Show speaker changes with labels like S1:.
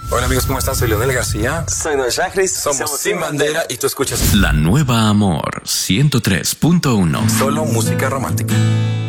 S1: Hola amigos, ¿cómo están? Soy Leonel García.
S2: Soy Noel Chagris.
S1: Somos Sin Bandera y tú escuchas
S3: La Nueva Amor 103.1.
S1: solo música romántica.